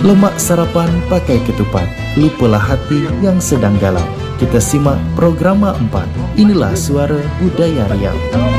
Lemak sarapan pakai ketupat, lupalah hati yang sedang galau. Kita simak program 4. Inilah Suara Budaya Riau.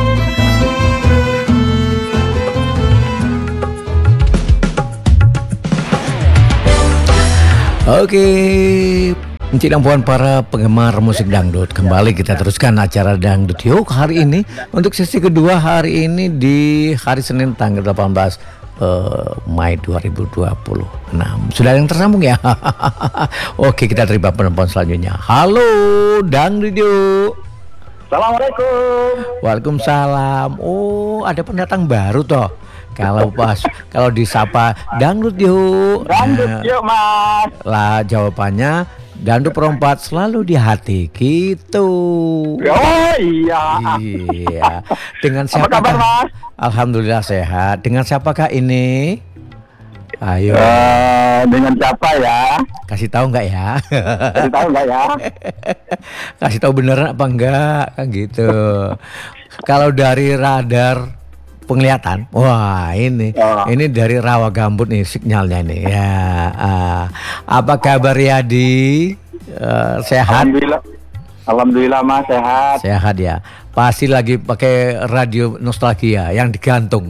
Oke, Encik dan Puan para penggemar musik dangdut, kembali kita teruskan acara Dangdut Yuk hari ini untuk sesi kedua hari ini di hari Senin tanggal 18 Mei 2026. Sudah ada yang tersambung ya? Oke, kita terima penelpon selanjutnya. Halo, Dangdut Yuk. Assalamualaikum. Waalaikumsalam. Oh, ada pendatang baru toh. Kalau disapa Dangdut Yuk. Dangdut Yuk, Mas. Lah jawabannya Dangdut perempat selalu di hati gitu. Oh iya. Iya. Dengan Apa kabar, Mas? Alhamdulillah sehat. Dengan siapakah ini? Ayo. Dengan siapa ya? Kasih tahu nggak ya? Kasih tahu nggak ya? Kasih tahu beneran apa enggak? Kan gitu. Kalau dari radar penglihatan, wah ini dari rawa gambut nih sinyalnya nih ya. Apa kabar Yadi? Sehat? Alhamdulillah Mas, sehat. Sehat ya. Pasti lagi pakai radio nostalgia yang digantung.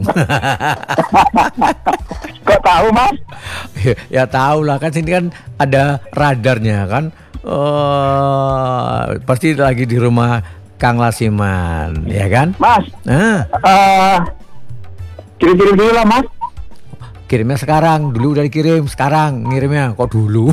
Kok tahu Mas? Ya tahu lah, kan sini kan ada radarnya kan. Pasti lagi di rumah Kang Lasiman, ya kan? Mas. Kirim-kirim dulu lah Mas. Kirimnya sekarang, dulu udah dikirim, sekarang ngirimnya kok dulu.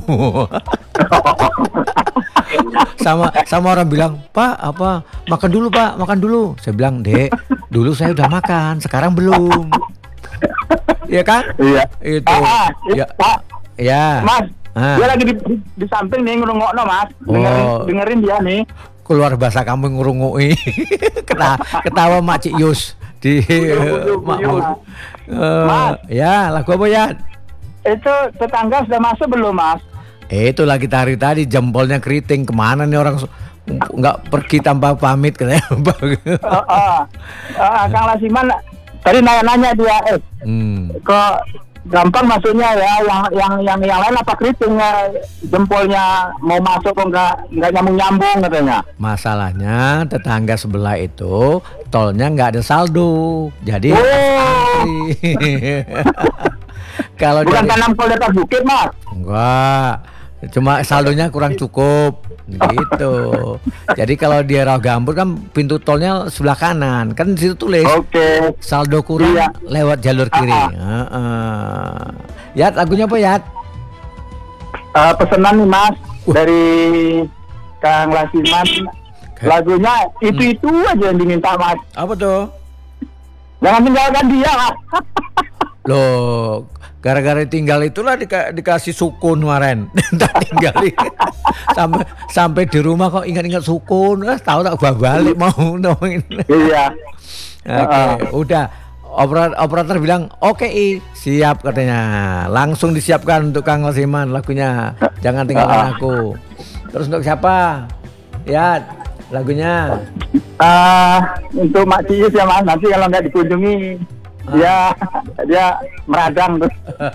sama orang bilang, Pak apa makan dulu Pak, makan dulu. Saya bilang, Dek, dulu saya udah makan, sekarang belum. Iya kan? Iya. Itu. Ya. Pak. Ya. Mas. Dia lagi di samping nih ngerungokno Mas. Dengerin dia nih. Keluar bahasa kamu ngurungui. Ketawa Mak Cik Yus di Makmur. Ya, lagu apa ya? Itu tetangga sudah masuk belum Mas? Itu lagi tari tadi jempolnya keriting. Kemana nih orang nggak pergi tanpa pamit katanya. Kang Lasiman tadi nanya dia, kok gampang masuknya ya, yang lain apa keriting jempolnya mau masuk kok nggak nyambung katanya. Masalahnya tetangga sebelah itu tolnya nggak ada saldo, jadi kalau bukan tanam kol dekat bukit Mas? Enggak, cuma saldonya kurang cukup gitu. Jadi kalau di Rawa Gambut kan pintu tolnya sebelah kanan, kan di situ tulis saldo kurang lewat jalur kiri. Yat, lagunya apa Yat? Pesanan nih Mas dari Kang Lasiman. Lagunya itu aja yang diminta Mas. Apa tuh? Jangan tinggalkan dia Mas. Loh, gara-gara tinggal itulah dikasih sukun kemarin. Tinggalin sampai di rumah kok ingat-ingat sukun. Tahu tak balik mau ngomongin. Iya. Oke, udah. Operator bilang oke, siap katanya. Langsung disiapkan untuk Kang Lasiman lagunya. Jangan tinggalkan aku. Terus untuk siapa? Ya, lagunya. Untuk Mak Cius ya Mas. Nanti kalau nggak dikunjungi dia meradang tuh.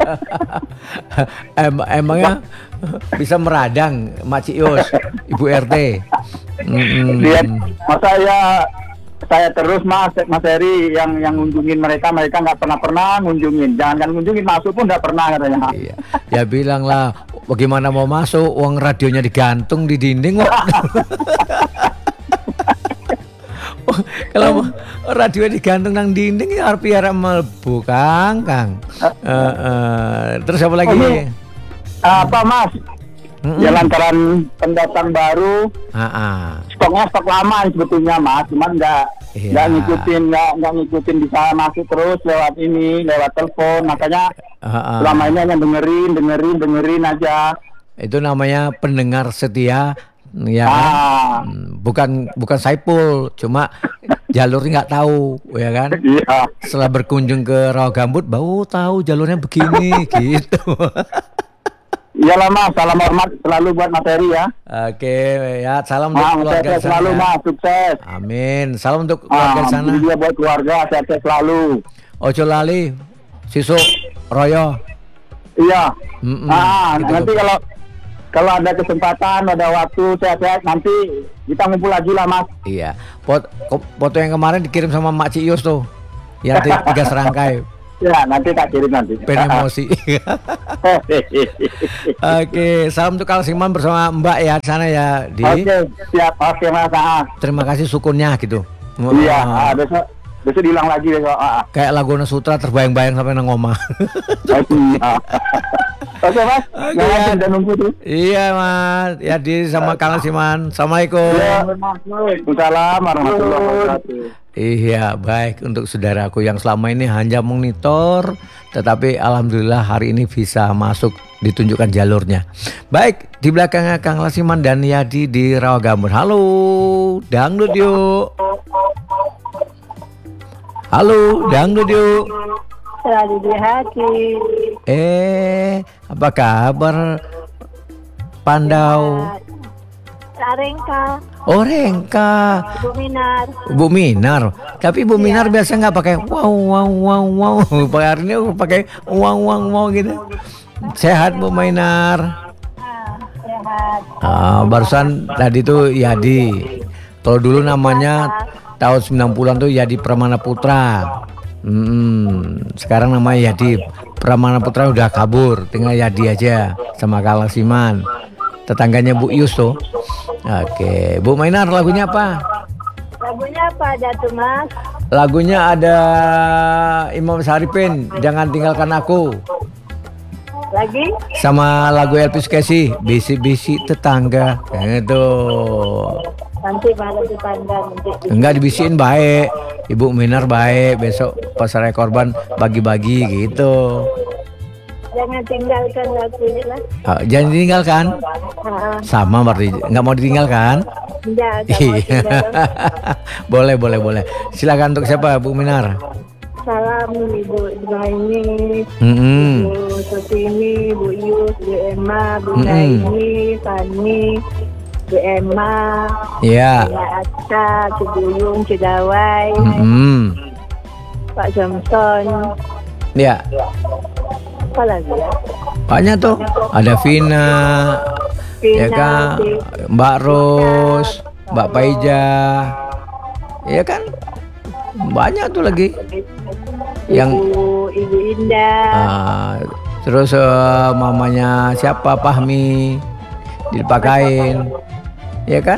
Emangnya bisa meradang Mak Cius, Ibu RT? Dia masa saya terus Mas Heri yang ngunjungin mereka nggak pernah ngunjungin. Jangankan ngunjungin, masuk pun nggak pernah katanya. Iya. Ya bilang lah, bagaimana mau masuk, uang radionya digantung di dinding kok. Kalau radio digantung nang dinding ya arep mlebu Kang. Terus apa lagi? Apa Mas? Ya lantaran pendatang baru. Stoknya stok lama sebetulnya Mas, cuman nggak ngikutin bisa masuk terus lewat telepon, makanya selama ini hanya dengerin aja. Itu namanya pendengar setia. Ya kan? Bukan Saipul, cuma jalurnya nggak tahu, ya kan? Iya. Setelah berkunjung ke Rawa Gambut, baru tahu jalurnya begini, gitu. Iyalah Mas, salam hormat selalu buat Mas Heri ya. Oke, ya salam untuk keluarga sana. Selalu Mas, sukses. Amin. Salam untuk keluarga sana. Dia buat keluarga, sehat selalu. Ojo lali, sisuk royo. Iya. Gitu. Nanti kalau ada kesempatan, ada waktu sehat-sehat, nanti kita ngumpul lagi lah Mas. Iya. Foto yang kemarin dikirim sama Mak Ciyus tuh. Yang 3 serangkai. Ya, nanti tak kirim nanti. Pengen emosi. Oke, salam untuk Kalsiman bersama Mbak ya di sana ya, Di. Oke, siap. Oke Mas. Terima kasih sukunnya gitu. Iya, besok diulang lagi besok. Kayak lagu Sutra terbayang-bayang sampai nang omah. Oke Mas. Udah nunggu tuh. Iya Mas, ya Di sama Kalsiman. Assalamualaikum. Waalaikumsalam warahmatullahi wabarakatuh. Iya, baik untuk saudaraku yang selama ini hanya monitor, tetapi alhamdulillah hari ini bisa masuk ditunjukkan jalurnya. Baik, di belakangnya Kang Lasiman dan Yadi di Rawagambut. Halo, dangdut yuk. Halo, dangdut yuk. Selalu di hati. Apa kabar Pandau? Rengka. Oh, Rengka. Bu Minar. Tapi Bu Minar biasa nggak pakai wow. Pakai hari ini pakai wow gitu. Sehat Bu Minar. Sehat. Barusan tadi tuh Yadi. Kalau dulu namanya tahun 90-an tuh Yadi Pramana Putra. Sekarang namanya Yadi Pramana Putra udah kabur, tinggal Yadi aja sama Kalsiman. Tetangganya Bu Yus tuh. Oke, Bu Mainar, lagunya apa? Lagunya apa ada tuh Mas? Lagunya ada Imam Saripin, Jangan Tinggalkan Aku. Lagi? Sama lagu Elvis Casey, Bisi-bisi Tetangga. Gitu. Nanti malah tetangga nanti. Enggak dibisiin baik. Ibu Minar baik, besok pas raya korban bagi-bagi gitu. Jangan tinggalkan lagunya lah. Jangan ditinggalkan. Sama berarti nggak mau ditinggalkan. Boleh. Silakan untuk siapa Bu Minar? Salam Ibu Ibrahim, Bu Sotini, Bu Yus, Bu Emma, Bu Naini, Fani, Bu Emma, Iya. Atta, Cibuyung, Cidawai, Pak Johnson. Ya. Apa lagi ya? Banyak tuh. Ada Vina, ya kan, Mbak Ros, Mbak Paija, ya kan, banyak tuh lagi. Ibu Indah. Terus mamanya siapa, Pahmi, dipakain, ya kan?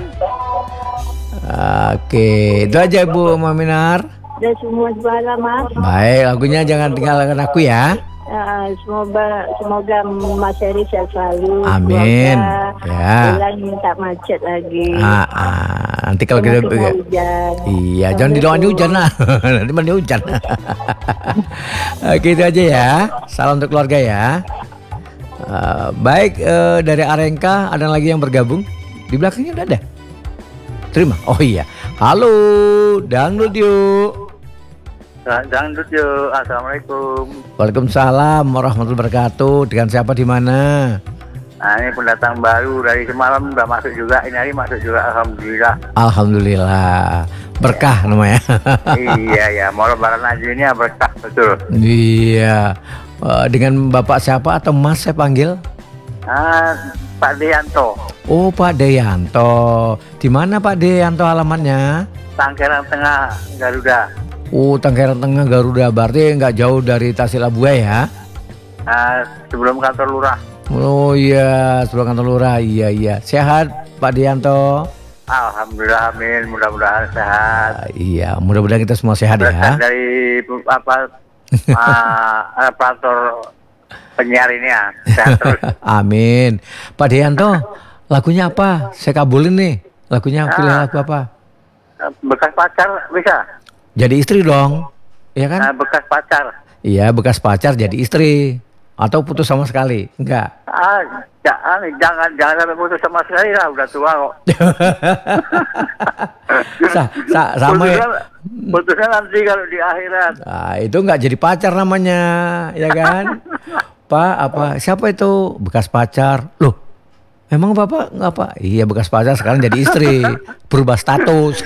Oke, itu aja Bu Maminar. Dan semua juara Mas. Baik, lagunya Jangan Tinggalkan Aku ya. Semoga Mas Heri sehat selalu. Amin. Ya. Bulan tak macet lagi. Nanti kalau kita hujan. Iya, jangan didoain hujan lah. Nanti mandi hujan. Oke, itu aja ya. Salam untuk keluarga ya. Baik, dari Arengka ada lagi yang bergabung. Di belakangnya udah ada. Terima. Oh iya. Halo, dangdut yuk. Dangdut yuk. Assalamualaikum. Waalaikumsalam warahmatullahi wabarakatuh. Dengan siapa di mana? Nah, ini pendatang baru dari semalam udah masuk juga. Ini hari masuk juga. Alhamdulillah. Alhamdulillah. Berkah namanya. Iya ya. Mau lebaran aja ini ya berkah betul. Iya. Dengan Bapak siapa atau Mas saya panggil? Pak Deyanto. Oh, Pak Deyanto. Di mana Pak Deyanto alamatnya? Tanggerang Tengah, Garuda. Oh, Tanggerang Tengah Garuda, berarti nggak jauh dari Tasik Abuaya ya? Sebelum kantor lurah. Oh iya, sebelum kantor lurah, iya. Sehat Pak Deyanto? Alhamdulillah, amin. Mudah-mudahan sehat. Iya, mudah-mudahan kita semua sehat ya. Dari operator penyiar ini ya, sehat terus. Amin. Pak Deyanto, lagunya apa? Saya kabulin nih. Lagunya pilih lagu apa? Bekas pacar bisa? Jadi istri dong, ya kan? Bekas pacar. Iya, bekas pacar jadi istri. Atau putus sama sekali? Enggak. Jangan sampai putus sama sekali lah, udah tua kok. Sama ya. Putusnya nanti kalau di akhirat. Itu enggak jadi pacar namanya, ya kan? Pak, siapa itu bekas pacar? Loh, Emang Bapak ngapa? Iya, bekas pacar sekarang jadi istri, berubah status.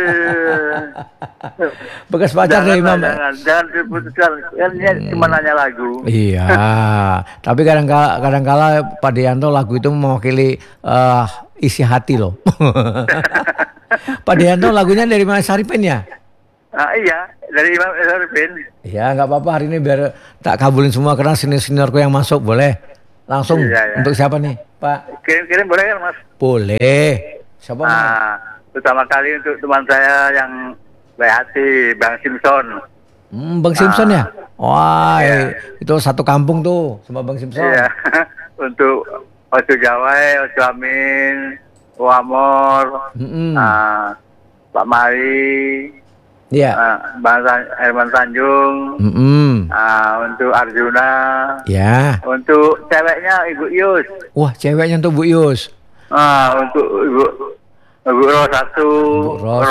Bekas pacar dari Imam. Jangan diputuskan, kan ini cuma nanya lagu. Iya, tapi kadang-kala Pak Dianto lagu itu mewakili isi hati loh. Pak Dianto lagunya dari mana, Saripin ya? Iya, dari Imam Saripin. Iya, nggak apa-apa, hari ini biar tak kabulin semua karena senior-seniorku yang masuk, boleh? Langsung untuk siapa nih, Pak? Kirim boleh kan, Mas? Boleh. Siapa Mas? Pertama kali untuk teman saya yang baik hati, Bang Simpson. Bang Simpson ya? Wah, itu satu kampung tuh sama Bang Simpson. Iya. Untuk Ojo Jawai, Ojo Amin, Wamor, Pak Mari, Bang Herman Tanjung, untuk Arjuna, untuk ceweknya Ibu Yus. Wah, ceweknya untuk Bu Yus. Untuk Ibu Ro 1, Ro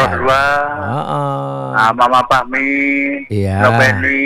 2, Mama Fahmi, Robeni,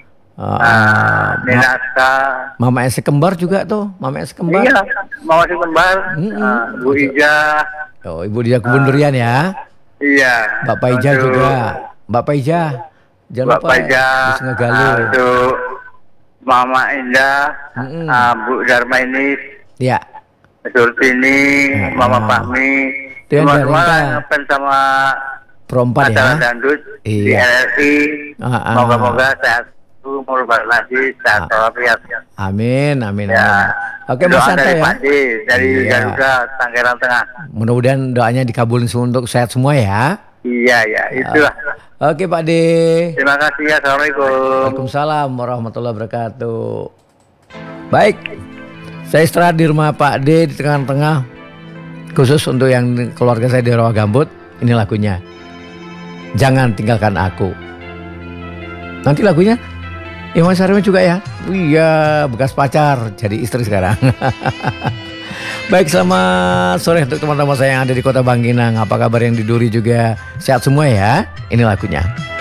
Nina Aska, Mama Ese Kembar juga tuh, Mama Ese Kembar. Iya, Mama Ese Kembar, Bu Ija. Oh, Ibu Dia Kebundurian ya. Iya. Bapak Ija juga. Bapak Ija, jangan lupa bisa ngegalu. Untuk Mama Indah, Bu Darmainis, Surtini, Mama Fahmi, semua ngefans sama perempat acara dangdut di RRI. Moga-moga sehat, umur berlagi, sehat walafiat. Amin. Oke, Mas Doa Santo dari ya. Pak D, dari Garuda, Tangerang Tengah. Mudah-mudahan doanya dikabulin semua untuk sehat semua ya. Iya, itulah. Oke Pak D. Terima kasih ya, Assalamualaikum. Waalaikumsalam warahmatullahi wabarakatuh. Baik, saya istirahat di rumah Pak D di tengah-tengah. Khusus untuk yang keluarga saya di Rawa Gambut, ini lagunya. Jangan tinggalkan aku. Nanti lagunya Iwan Sarima juga ya. Iya, bekas pacar jadi istri sekarang. Baik, selamat sore untuk teman-teman saya yang ada di Kota Bangkinang. Apa kabar yang di Duri juga? Sehat semua ya? Ini lagunya.